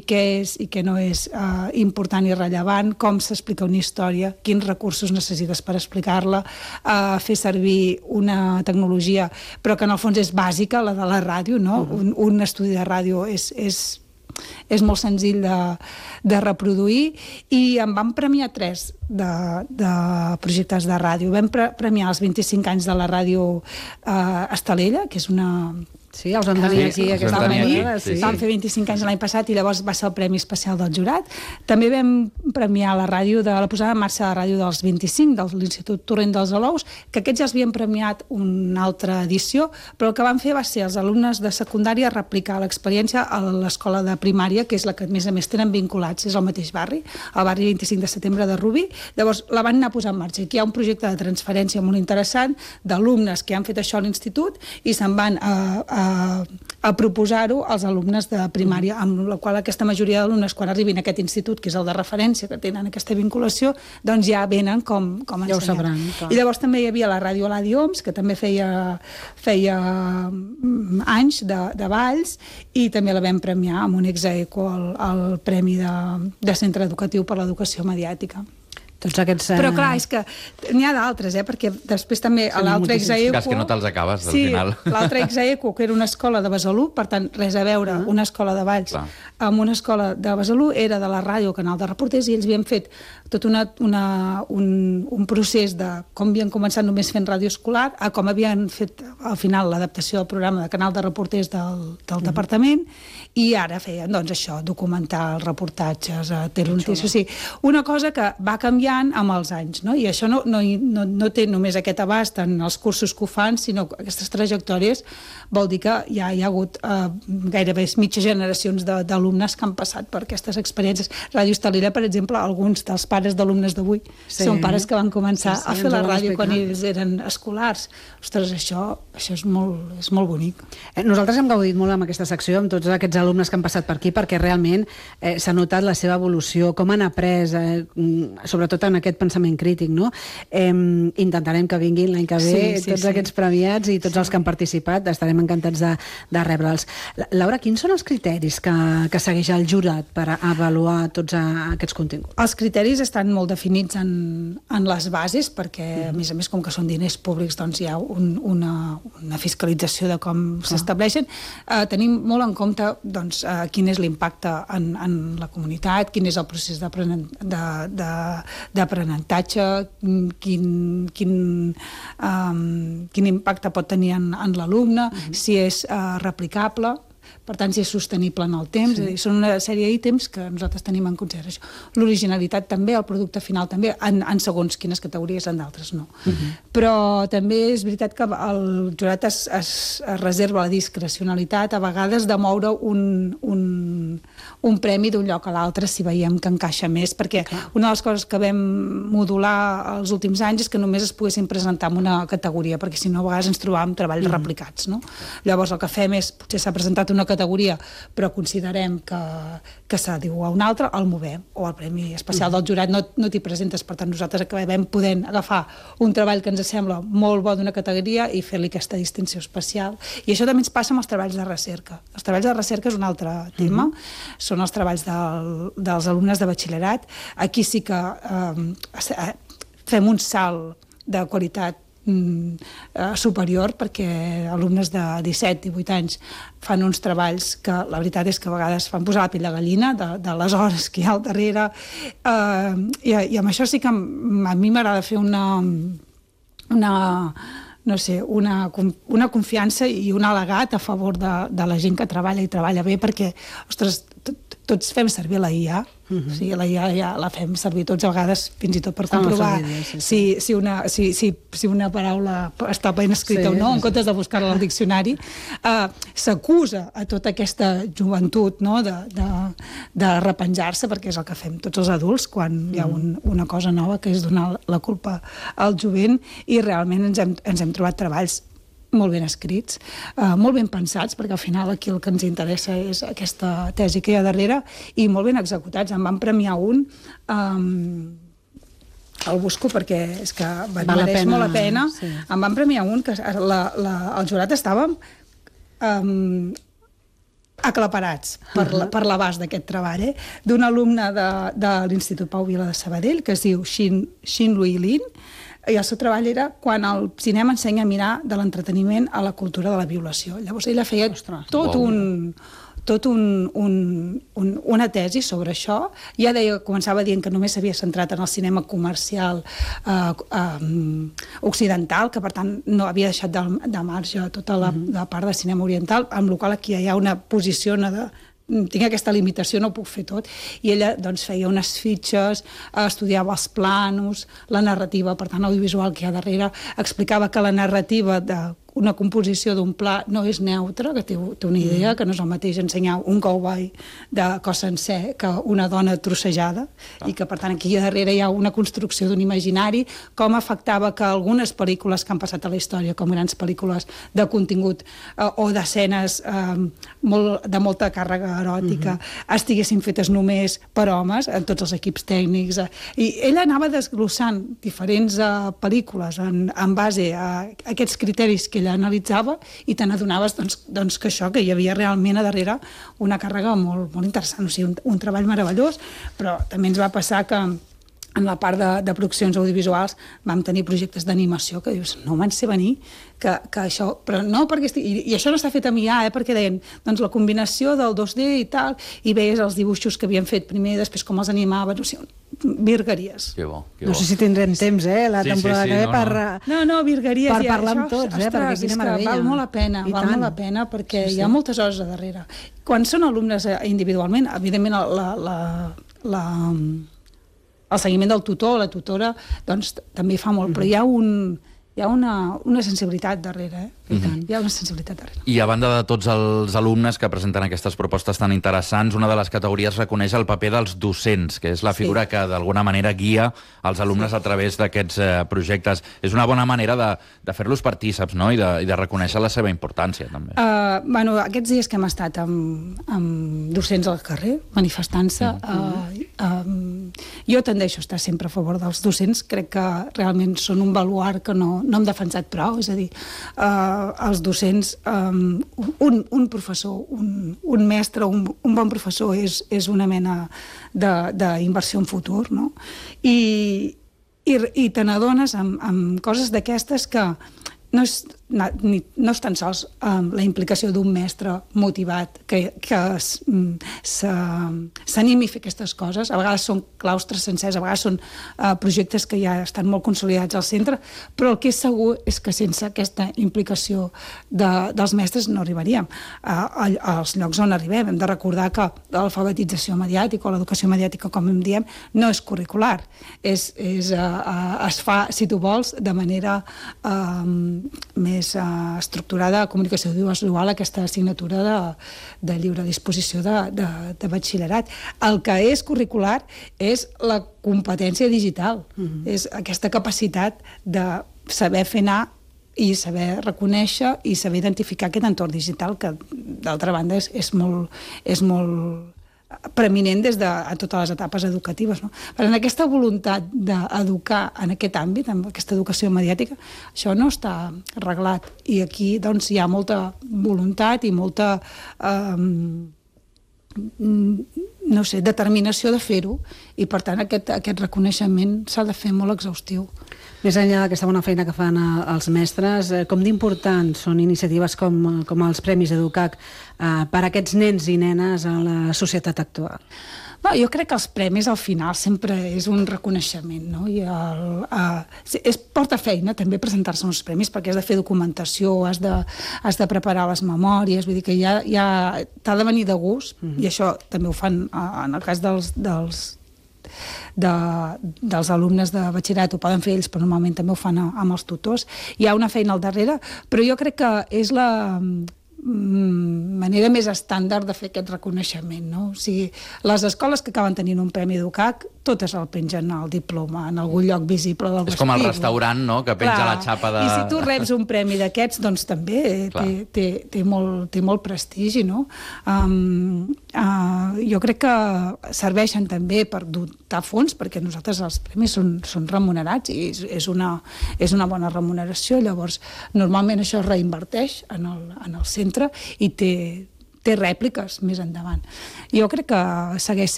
què és i què no és important i rellevant, com s'explica una història, quins recursos necessites per explicar-la, fer servir una tecnologia, però que en el fons és bàsica, la de la ràdio, no? Un estudi de ràdio és molt senzill de reproduir, i en vam premiar 3 de projectes de ràdio. Vam premiar els 25 anys de la ràdio Estalella, que és una... Sí, els vam tenir aquí aquesta vegada. Vam fer 25 anys l'any passat i llavors va ser el Premi Especial del Jurat. També vam premiar la posada en marxa de la ràdio dels 25 de l'Institut Torrent dels Alous, que aquests ja els havien premiat una altra edició, però el que van fer va ser els alumnes de secundària replicar l'experiència a l'escola de primària, que és la que a més tenen vinculats, és el mateix barri, el barri 25 de setembre de Rubí. Llavors la van anar a posar en marxa. Aquí hi ha un projecte de transferència molt interessant d'alumnes que han fet això a l'institut i se'n van a proposar-ho als alumnes de primària, amb la qual aquesta majoria d'alumnes, quan arribin a aquest institut, que és el de referència, que tenen aquesta vinculació, doncs ja venen com ensenyant. Ja ho sabran. I llavors també hi havia la ràdio Eladi Oms, que també feia anys de balls, i també la vam premiar amb un ex-aequo al Premi de Centre Educatiu per l'Educació Mediàtica. Tots aquests... Però clar, és que n'hi ha d'altres, perquè després també a l'altre ex-aequo... Cas que no te'ls acabes, al final. Sí, l'altre ex-aequo, que era una escola de Besalú, per tant, res a veure, una escola de balls amb una escola de Besalú, era de la ràdio Canal de Reporters, i ells havien fet tot un procés de com havien començat només fent ràdio escolar, a com havien fet al final l'adaptació del programa de Canal de Reporters del departament, i ara feien, doncs, això, documentals, reportatges, telenotícies, o sigui, una cosa que va canviant amb els anys, no? I això no té només aquest abast en els cursos que ho fan, sinó que aquestes trajectòries vol dir que ja hi ha hagut gairebé mitja generacions d'alumnes que han passat per aquestes experiències. Ràdio Estalella, per exemple, alguns dels pares d'alumnes d'avui són pares que van començar a fer la ràdio quan ells eren escolars. Ostres, això és molt bonic. Nosaltres hem gaudit molt amb aquesta secció, amb tots aquests alumnes que han passat per aquí, perquè realment s'ha notat la seva evolució, com han après, sobretot en aquest pensament crític, no? Intentarem que vinguin l'any que ve tots aquests premiats i tots els que han participat, estarem encantats de rebre'ls. Laura, quins són els criteris que segueix el jurat per avaluar tots aquests continguts? Els criteris estan molt definits en les bases, perquè a més, com que són diners públics, doncs hi ha una fiscalització de com s'estableixen. Tenim molt en compte quin és l'impacte en la comunitat, quin és el procés d'aprenentatge, quin impacte pot tenir en l'alumne, si és replicable, per tant, si és sostenible en el temps. Són una sèrie d'ítems que nosaltres tenim en consideració. L'originalitat també, el producte final també, en segons quines categories, en d'altres no. Però també és veritat que el jurat es reserva la discrecionalitat a vegades de moure un premi d'un lloc a l'altre si veiem que encaixa més, perquè una de les coses que vam modular els últims anys és que només es poguessin presentar en una categoria, perquè si no a vegades ens trobàvem treballs replicats, no? Llavors el que fem és, potser s'ha presentat una categoria, però considerem que s'ha diu a una altra, el movem, o el Premi Especial del Jurat no t'hi presentes. Per tant, nosaltres acabem podent agafar un treball que ens sembla molt bo d'una categoria i fer-li aquesta distinció especial. I això també ens passa amb els treballs de recerca. Els treballs de recerca és un altre tema, són els treballs dels alumnes de batxillerat. Aquí sí que fem un salt de qualitat superior, perquè alumnes de 17-18 anys fan uns treballs que la veritat és que a vegades fan posar la pell de gallina de les hores que hi ha al darrere, i amb això sí que a mi m'agrada fer una confiança i un al·legat a favor de la gent que treballa i treballa bé, perquè, ostres, tots fem servir la IA, o sigui, la IA ja la fem servir tots a vegades, fins i tot per comprovar si una paraula està ben escrita o no, en comptes de buscar-la al diccionari. S'acusa a tota aquesta joventut de repenjar-se, perquè és el que fem tots els adults quan hi ha una cosa nova, que és donar la culpa al jovent, i realment ens hem trobat treballs molt ben escrits, molt ben pensats, perquè al final aquí el que ens interessa és aquesta tesi que hi ha darrere, i molt ben executats. Em van premiar un, el busco perquè és que mereix molt la pena, em van premiar un que el jurat estava aclaparats per l'abast d'aquest treball, d'un alumne de l'Institut Pau Vila de Sabadell, que es diu Xin Lui Lin, i el seu treball era quan el cinema ensenya a mirar de l'entreteniment a la cultura de la violació. Llavors ella feia una tesi sobre això. Ja començava dient que només s'havia centrat en el cinema comercial occidental, que per tant no havia deixat de marge tota la part de cinema oriental, amb la qual aquí hi ha una posició tinc aquesta limitació, no ho puc fer tot, i ella doncs feia unes fitxes, estudiava els planos, la narrativa, per tant audiovisual que hi ha darrere, explicava que la narrativa una composició d'un pla no és neutra, que té una idea, que no és el mateix ensenyar un cowboy de cos sencer que una dona trossejada, i que per tant aquí darrere hi ha una construcció d'un imaginari, com afectava que algunes pel·lícules que han passat a la història, com grans pel·lícules de contingut o d'escenes de molta càrrega eròtica, estiguessin fetes només per homes, en tots els equips tècnics. I ella anava desglossant diferents pel·lícules en base a aquests criteris que ella analitzava, i te n'adonaves doncs, que això, que hi havia realment a darrere una càrrega molt, molt interessant, o sigui, un treball meravellós, però també ens va passar que en la part de produccions audiovisuals vam tenir projectes d'animació que dius, no me'n sé venir que això, però no perquè i això no està fet a mirar, perquè deien doncs la combinació del 2D i tal, i veies els dibuixos que havien fet primer i després com els animaven, o sigui, virgueries. Que bo. No sé si tindrem temps, la temporada que ve no, virgueries. Per parlar amb tots, perquè quina meravella. Val molt la pena, perquè hi ha moltes hores a darrere. Quan són alumnes individualment, evidentment el seguiment del tutor o la tutora doncs també fa molt, però hi ha una sensibilitat darrere, hi ha una sensibilitat darrere. I a banda de tots els alumnes que presenten aquestes propostes tan interessants, una de les categories reconeix el paper dels docents, que és la figura que d'alguna manera guia els alumnes a través d'aquests projectes. És una bona manera de fer-los partíceps, no? I de reconèixer la seva importància, també. Aquests dies que hem estat amb docents al carrer, manifestant-se, jo tendeixo a estar sempre a favor dels docents, crec que realment són un baluard que no hem defensat prou, és a dir, els docents, un professor, un mestre, un bon professor és una mena d'inversió en futur, no? I te n'adones amb coses d'aquestes que no és tan sols la implicació d'un mestre motivat que s'animi a fer aquestes coses. A vegades són claustres sencers, a vegades són projectes que ja estan molt consolidats al centre, però el que és segur és que sense aquesta implicació dels mestres no arribaríem als llocs on arribem. Hem de recordar que l'alfabetització mediàtica o l'educació mediàtica, com en diem, no és curricular. Es fa, si tu vols, de manera més estructurada a comunicació audiovisual, aquesta assignatura de lliure disposició de batxillerat. El que és curricular és la competència digital, és aquesta capacitat de saber fer anar i saber reconèixer i saber identificar aquest entorn digital que, d'altra banda, és molt preeminent des de totes les etapes educatives, no? Per tant, aquesta voluntat d'educar en aquest àmbit, en aquesta educació mediàtica, això no està arreglat. I aquí doncs, hi ha molta voluntat i molta determinació de fer-ho, i per tant aquest reconeixement s'ha de fer molt exhaustiu. Més enllà d'aquesta bona feina que fan els mestres, com d'importants són iniciatives com els Premis EDUCAC per a aquests nens i nenes a la societat actual? Jo crec que els premis al final sempre és un reconeixement, no? Porta feina també presentar-se uns premis, perquè has de fer documentació, has de preparar les memòries, vull dir que t'ha de venir de gust, i això també ho fan en el cas dels alumnes de batxillerat, ho poden fer ells, però normalment també ho fan amb els tutors. Hi ha una feina al darrere, però jo crec que és la manera més estàndard de fer aquest reconeixement, no? O sigui, les escoles que acaben tenint un premi EDUCAC, totes el pengen al diploma, en algun lloc visible del vestíbul. És com el restaurant, no?, que penja la xapa de... I si tu reps un premi d'aquests, doncs també té molt prestigi, no? Jo crec que serveixen també per dotar fons, perquè nosaltres els premis són remunerats i és una bona remuneració. Llavors, normalment això es reinverteix en el centre i té té rèpliques més endavant. Jo crec que segueix